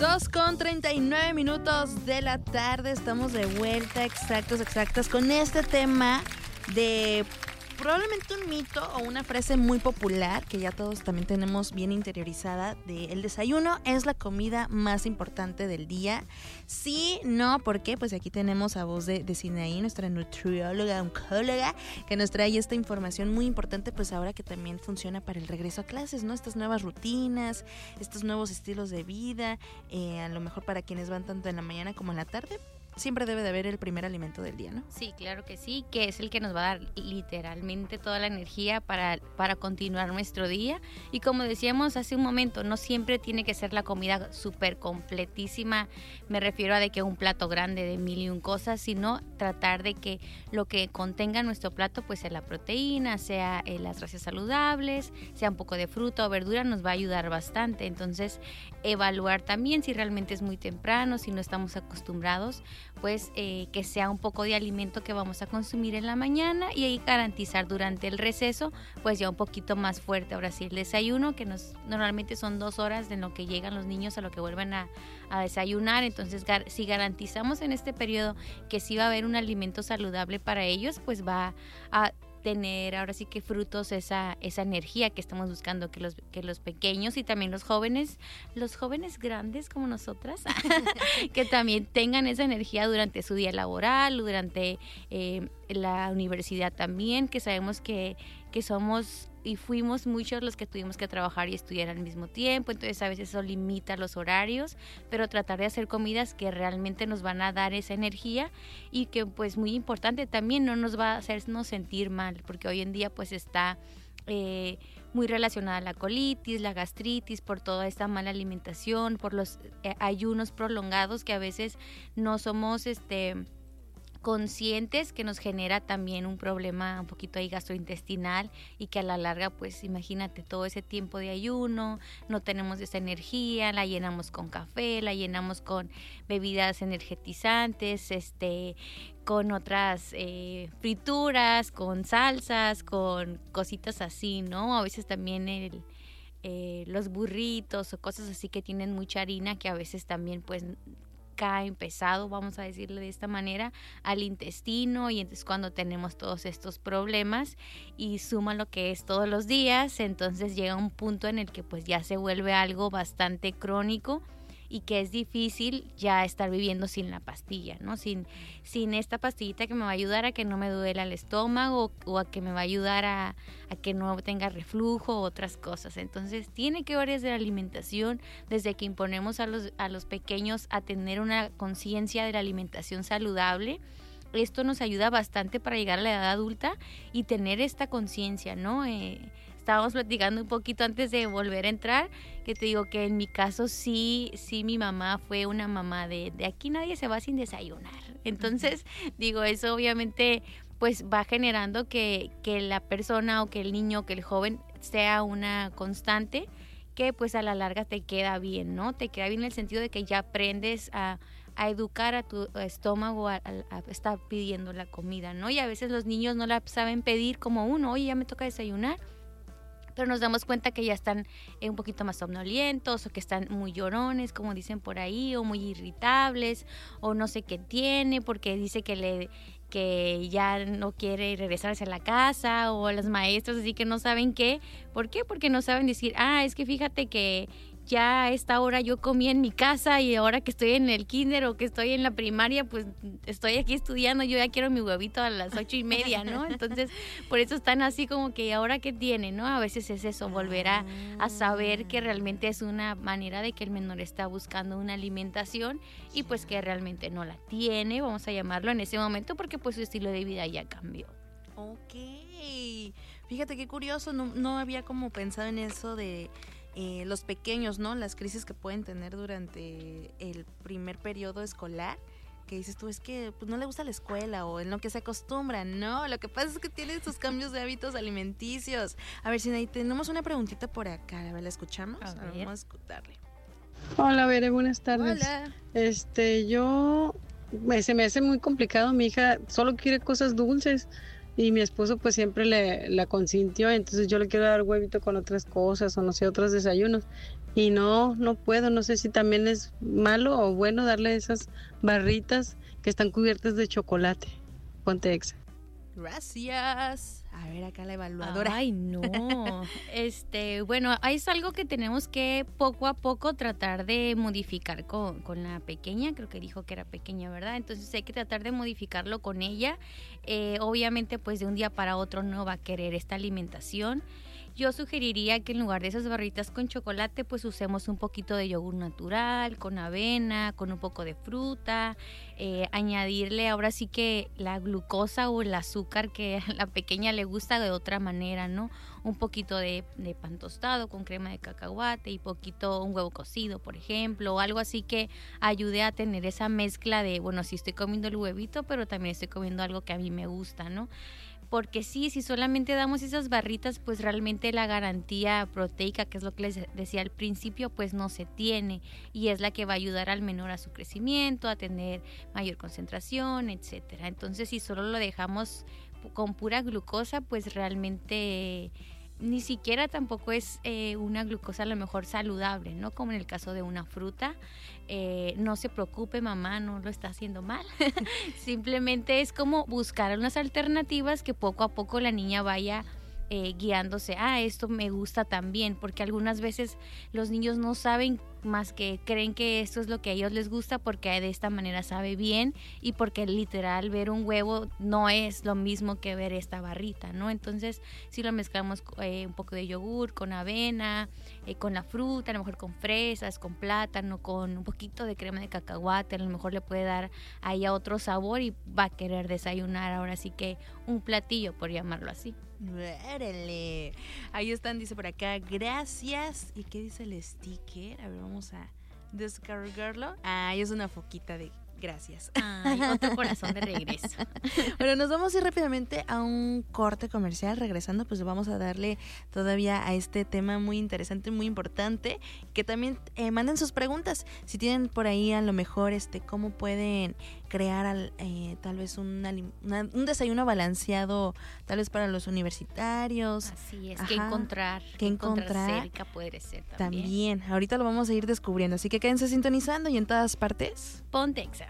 2:39 de la tarde, estamos de vuelta, exactas, con este tema de probablemente un mito o una frase muy popular que ya todos también tenemos bien interiorizada, de el desayuno es la comida más importante del día. Sí, no, ¿por qué? Pues aquí tenemos a voz de Sinaí, nuestra nutrióloga, oncóloga, que nos trae esta información muy importante, pues ahora que también funciona para el regreso a clases, ¿no? Estas nuevas rutinas, estos nuevos estilos de vida, a lo mejor para quienes van tanto en la mañana como en la tarde. Siempre debe de haber el primer alimento del día, ¿no? Sí, claro que sí, que es el que nos va a dar literalmente toda la energía para continuar nuestro día. Y como decíamos hace un momento, no siempre tiene que ser la comida súper completísima. Me refiero a de que un plato grande de 1001 cosas, sino tratar de que lo que contenga nuestro plato, pues sea la proteína, sea las grasas saludables, sea un poco de fruta o verdura, nos va a ayudar bastante. Entonces, evaluar también si realmente es muy temprano, si no estamos acostumbrados, pues que sea un poco de alimento que vamos a consumir en la mañana y ahí garantizar durante el receso pues ya un poquito más fuerte. Ahora sí, el desayuno, que normalmente son 2 horas de lo que llegan los niños a lo que vuelven a desayunar. Entonces si garantizamos en este periodo que sí va a haber un alimento saludable para ellos, pues va a tener ahora sí que frutos esa energía que estamos buscando, que los pequeños y también los jóvenes grandes como nosotras, que también tengan esa energía durante su día laboral, durante la universidad también, que sabemos que somos y fuimos muchos los que tuvimos que trabajar y estudiar al mismo tiempo, entonces a veces eso limita los horarios, pero tratar de hacer comidas que realmente nos van a dar esa energía y que pues muy importante también no nos va a hacernos sentir mal, porque hoy en día pues está muy relacionada a la colitis, la gastritis, por toda esta mala alimentación, por los ayunos prolongados que a veces no somos conscientes, que nos genera también un problema un poquito ahí gastrointestinal y que a la larga pues imagínate todo ese tiempo de ayuno, no tenemos esa energía, la llenamos con café, la llenamos con bebidas energetizantes, con otras frituras, con salsas, con cositas así, ¿no? A veces también los burritos o cosas así que tienen mucha harina, que a veces también pues caen pesado, vamos a decirle de esta manera, al intestino, y entonces cuando tenemos todos estos problemas y suma lo que es todos los días, entonces llega un punto en el que pues ya se vuelve algo bastante crónico y que es difícil ya estar viviendo sin la pastilla, ¿no? Sin esta pastillita que me va a ayudar a que no me duela el estómago o a que me va a ayudar a que no tenga reflujo u otras cosas. Entonces tiene que ver desde la alimentación, desde que imponemos a los pequeños a tener una conciencia de la alimentación saludable. Esto nos ayuda bastante para llegar a la edad adulta y tener esta conciencia, ¿no? Estábamos platicando un poquito antes de volver a entrar, que te digo que en mi caso sí mi mamá fue una mamá de aquí nadie se va sin desayunar. Entonces, digo, eso obviamente pues va generando que la persona o que el niño o que el joven sea una constante que pues a la larga te queda bien, ¿no? Te queda bien en el sentido de que ya aprendes a educar a tu estómago a estar pidiendo la comida, ¿no? Y a veces los niños no la saben pedir como uno, oye, ya me toca desayunar, pero nos damos cuenta que ya están un poquito más somnolientos o que están muy llorones, como dicen por ahí, o muy irritables, o no sé qué tiene, porque dice que ya no quiere regresarse a la casa, o a los maestros así que no saben qué. ¿Por qué? Porque no saben decir, es que fíjate que ya a esta hora yo comí en mi casa y ahora que estoy en el kinder o que estoy en la primaria, pues estoy aquí estudiando, yo ya quiero mi huevito a las 8:30, ¿no? Entonces, por eso están así como que ahora qué tiene, ¿no? A veces es eso, volver a saber que realmente es una manera de que el menor está buscando una alimentación y pues que realmente no la tiene, vamos a llamarlo en ese momento, porque pues su estilo de vida ya cambió. Ok, fíjate qué curioso, no había como pensado en eso de los pequeños, ¿no? Las crisis que pueden tener durante el primer periodo escolar, que dices tú, es que pues no le gusta la escuela o en lo que se acostumbra, no, lo que pasa es que tienen sus cambios de hábitos alimenticios. A ver, Sinaí, tenemos una preguntita por acá, a ver, ¿la escuchamos? A ver. Vamos a escucharle. Hola, Bere, buenas tardes. Hola. Se me hace muy complicado, mi hija solo quiere cosas dulces. y mi esposo pues siempre la consintió, entonces yo le quiero dar huevito con otras cosas o no sé, otros desayunos. Y no puedo, no sé si también es malo o bueno darle esas barritas que están cubiertas de chocolate. Ponte Exa. Gracias. A ver acá la evaluadora. Ay, no. Bueno, es algo que tenemos que poco a poco tratar de modificar con la pequeña. Creo que dijo que era pequeña, ¿verdad? Entonces hay que tratar de modificarlo con ella. Obviamente, pues de un día para otro no va a querer esta alimentación. Yo sugeriría que en lugar de esas barritas con chocolate, pues usemos un poquito de yogur natural, con avena, con un poco de fruta, añadirle ahora sí que la glucosa o el azúcar que a la pequeña le gusta de otra manera, ¿no? Un poquito de pan tostado con crema de cacahuate y un huevo cocido, por ejemplo, o algo así que ayude a tener esa mezcla de, bueno, sí estoy comiendo el huevito, pero también estoy comiendo algo que a mí me gusta, ¿no? Porque sí, si solamente damos esas barritas, pues realmente la garantía proteica, que es lo que les decía al principio, pues no se tiene, y es la que va a ayudar al menor a su crecimiento, a tener mayor concentración, etcétera. Entonces, si solo lo dejamos con pura glucosa, pues realmente ni siquiera tampoco es una glucosa a lo mejor saludable, ¿no? Como en el caso de una fruta. No se preocupe, mamá, no lo está haciendo mal. Simplemente es como buscar unas alternativas que poco a poco la niña vaya guiándose. Esto me gusta también, porque algunas veces los niños no saben más que creen que esto es lo que a ellos les gusta porque de esta manera sabe bien y porque literal ver un huevo no es lo mismo que ver esta barrita, ¿no? Entonces si lo mezclamos un poco de yogur con avena, con la fruta, a lo mejor con fresas, con plátano, con un poquito de crema de cacahuate, a lo mejor le puede dar ahí a otro sabor y va a querer desayunar ahora sí que un platillo, por llamarlo así. Órale. Ahí están, dice por acá, gracias. ¿Y qué dice el sticker? A ver, vamos a descargarlo. Es una foquita de gracias. Otro corazón de regreso. Bueno, nos vamos a ir rápidamente a un corte comercial. Regresando, pues vamos a darle todavía a este tema muy interesante, muy importante, que también manden sus preguntas. Si tienen por ahí a lo mejor cómo pueden crear tal vez un desayuno balanceado, tal vez para los universitarios. Así es, que encontrar cerca puede ser también. Ahorita lo vamos a ir descubriendo, así que quédense sintonizando y en todas partes. Ponte Exa.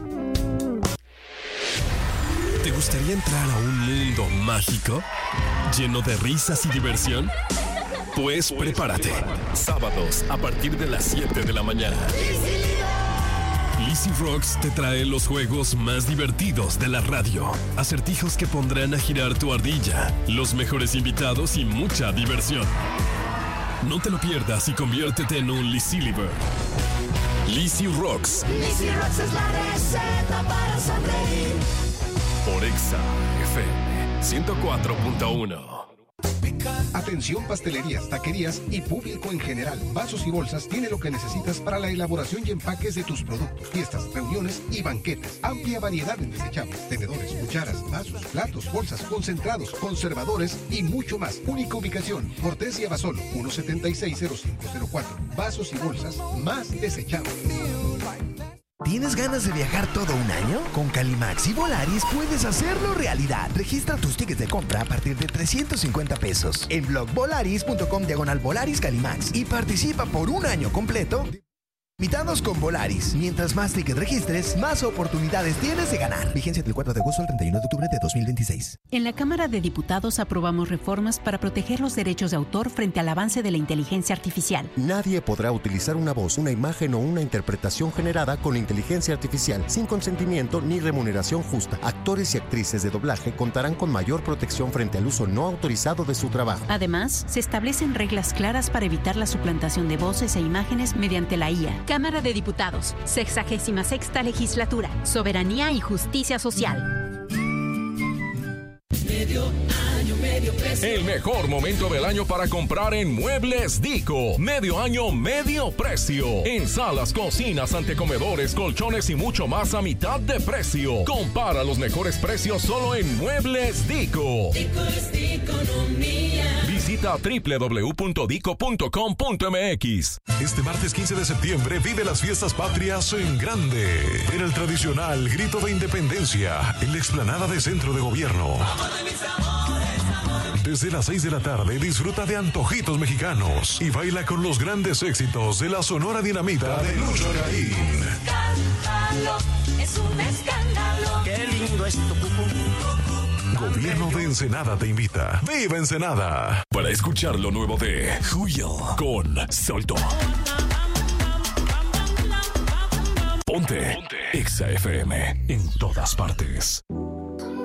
¿Te gustaría entrar a un mundo mágico? ¿Lleno de risas y diversión? Pues prepárate. Sábados a partir de las 7 de la mañana. Lizzy Rocks te trae los juegos más divertidos de la radio. Acertijos que pondrán a girar tu ardilla, los mejores invitados y mucha diversión. No te lo pierdas y conviértete en un Lizzy Liver. Lizzy Rocks. Lizzy Rocks es la receta para sonreír. Por Exa FM 104.1. Atención, pastelerías, taquerías y público en general. Vasos y Bolsas tiene lo que necesitas para la elaboración y empaques de tus productos, fiestas, reuniones y banquetes. Amplia variedad en desechables, tenedores, cucharas, vasos, platos, bolsas, concentrados, conservadores y mucho más. Única ubicación, Cortés y Abasolo, 1760504. Vasos y Bolsas más desechables. ¿Tienes ganas de viajar todo un año? Con Calimax y Volaris puedes hacerlo realidad. Registra tus tickets de compra a partir de 350 pesos en blogvolaris.com/Volaris Calimax y participa por un año completo. Invitados con Volaris. Mientras más tickets registres, más oportunidades tienes de ganar. Vigencia del 4 de agosto al 31 de octubre de 2026. En la Cámara de Diputados aprobamos reformas para proteger los derechos de autor frente al avance de la inteligencia artificial. Nadie podrá utilizar una voz, una imagen o una interpretación generada con inteligencia artificial sin consentimiento ni remuneración justa. Actores y actrices de doblaje contarán con mayor protección frente al uso no autorizado de su trabajo. Además, se establecen reglas claras para evitar la suplantación de voces e imágenes mediante la IA. Cámara de Diputados, 66ª Legislatura, Soberanía y Justicia Social. Medio año, medio precio. El mejor momento del año para comprar en Muebles Dico. Medio año, medio precio. En salas, cocinas, antecomedores, colchones y mucho más a mitad de precio. Compara los mejores precios solo en Muebles Dico. Dico es de economía. Visita Visita www.dico.com.mx. Este martes 15 de septiembre vive las fiestas patrias en grande. En el tradicional Grito de Independencia, en la explanada de Centro de Gobierno. Desde las 6 de la tarde disfruta de antojitos mexicanos y baila con los grandes éxitos de la Sonora Dinamita de Lucho Garín. Es un escándalo. Qué lindo es tu cucú. Gobierno de Ensenada te invita. ¡Viva Ensenada! Para escuchar lo nuevo de Julio con Solto. Ponte Exa FM en todas partes.